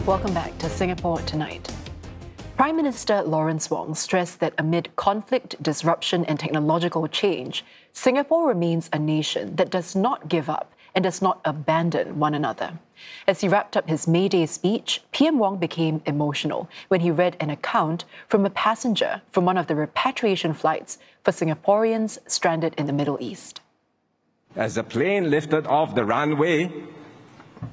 Welcome back to Singapore Tonight. Prime Minister Lawrence Wong stressed that amid conflict, disruption and technological change, Singapore remains a nation that does not give up and does not abandon one another. As he wrapped up his May Day speech, PM Wong became emotional when he read an account from a passenger from one of the repatriation flights for Singaporeans stranded in the Middle East. As the plane lifted off the runway,